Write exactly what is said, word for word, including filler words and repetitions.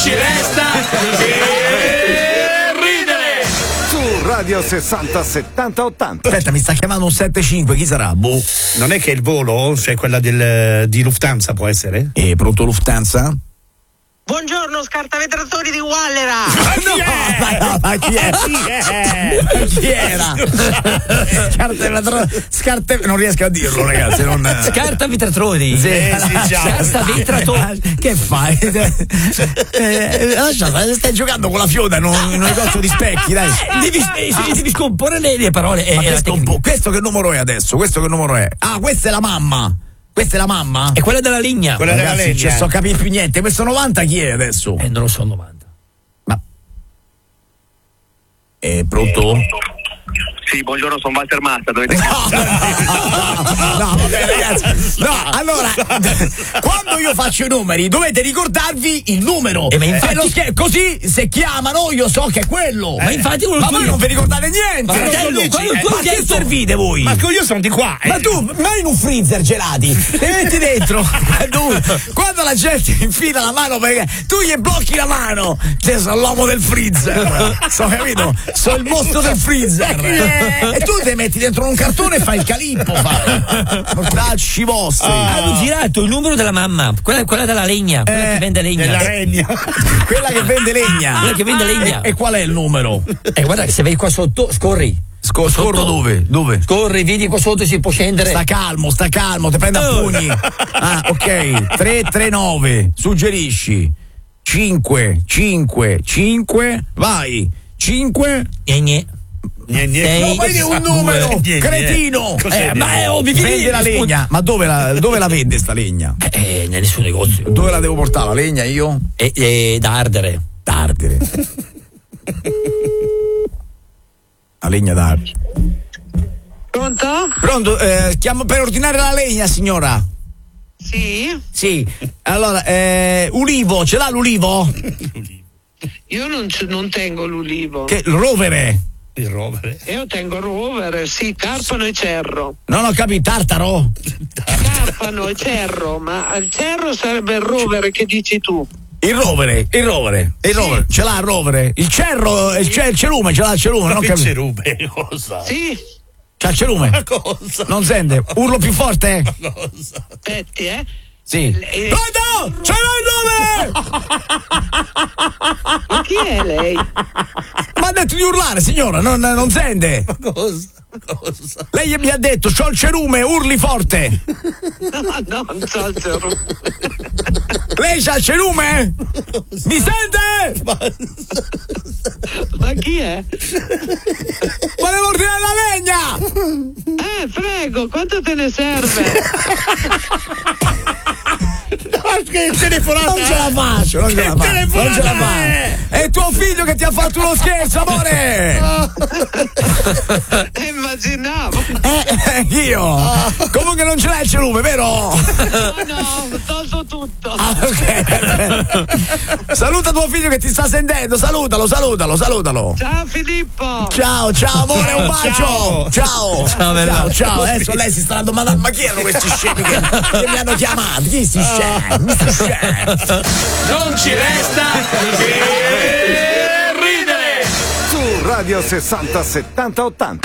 ci resta che ridere. Su Radio sessanta settanta ottanta. Aspetta, mi sta chiamando un sette cinque, chi sarà? Boh. Non è che il volo, cioè quella del, di Lufthansa può essere? Eh, pronto Lufthansa? Buongiorno scartavetratori di Wallera. Ma no, ma chi è? Chi è? Chi era? Scartavetro... Scarte... Non riesco a dirlo, ragazzi. Non... Scartavetratori. Sì, eh, sì, già. Scartavetratori. Che fai? Eh, lascia, stai giocando con la fioda, non un negozio di specchi, dai. Eh, devi, eh, devi scomporre le, le parole. Ma eh, che scompo... Questo che numero è adesso? Questo che numero è? Ah, questa è la mamma. Questa è la mamma? È quella della legna. Quella della Ragazzi, legna. non so capire più niente. Questo novanta chi è adesso? Eh, non lo so, novanta. Ma è pronto? Sì, buongiorno, sono Walter Massa, dovete... No, no, vabbè, ragazzi. No, allora, quando io faccio i numeri dovete ricordarvi il numero. Eh, ma infatti- Eh, lo scher- così se chiamano io so che è quello. Ma infatti Ma voi non vi ricordate niente. Ma fratello, Dici, quando eh, tu ma hai che detto- servite voi? Ma io sono di qua. Ma eh. tu, ma in un freezer gelati, li metti dentro. Tu, quando la gente infila la mano perché tu gli blocchi la mano, cioè sono l'uomo del freezer. So, capito? Sono il mostro del freezer. E tu ti metti dentro un cartone e fai il calippo, fai. Mortacci vostri. Hanno girato il numero della mamma, quella, quella della legna, quella Eh, che vende legna. Della legna. Quella che vende legna. Quella che vende legna. E, e qual è il numero? Eh, guarda che se vedi qua sotto, scorri. Sco- scorro dove? Dove? Scorri, vedi qua sotto si può scendere. Sta calmo, sta calmo, ti prendo a Oh. pugni. Ah, ok. tre tre nove, suggerisci. cinque, cinque, cinque, vai. cinque. E niente. Niente, Sei- No, vedi un numero, Niente, cretino. Cos'è? Eh, ma è ovvio, vende la legna. Ma dove la, dove la vende sta legna? Eh, nel suo negozio. Dove la devo portare la legna io? E, e da ardere. D'ardere. La legna d'ardere. Pronto? Pronto? Eh, chiamo per ordinare la legna, signora. Sì? Sì. Allora, eh, ulivo, ce l'ha l'ulivo? Io non, c- non tengo l'ulivo. Che rovere. Il rovere. Io tengo rovere, sì, carpano e cerro. Non ho capito, tartaro. Carpano e cerro, ma il cerro sarebbe il rovere che dici tu. Il rovere, il rovere, il rovere. Ce l'ha il rovere. Il cerro, il, ce- il cerume, ce l'ha il cerume, non ho Che capito. cerube, cosa? Sì? C'ha il cerume. Cosa? Non sente? Urlo più forte? Cosa? Aspetti, eh? Sì. Eh, Pronto! Ce l'ho il nome! Ma chi è lei? Ma ha detto di urlare, signora, non, non sente. Cosa? Cosa? Lei mi ha detto, c'ho il cerume, urli forte. No, no, non so il cerro. Lei c'ha il cerume? Mi sente? Ma chi è? Volevo ordinare la legna! Eh, prego, quanto te ne serve? Che telefonata! Non ce la faccio, non ce la faccio, non ce la faccio. È tuo figlio che ti ha fatto uno scherzo, amore! Eh, immaginavo. Eh, eh, io! Comunque non ce l'hai il cerume, vero? No, no, ho tolto tutto. Ah, ok. Saluta tuo figlio che ti sta sentendo, salutalo, salutalo, salutalo. Ciao Filippo. Ciao, ciao amore, un bacio. Ciao. Ciao. Ciao, bella. ciao, ciao. Adesso lei si sta domandando, ma chi erano questi scemi che, che mi hanno chiamato? Chi si scemi? Mister Scemi. Non ci resta che ridere. Su Radio sessanta settanta ottanta.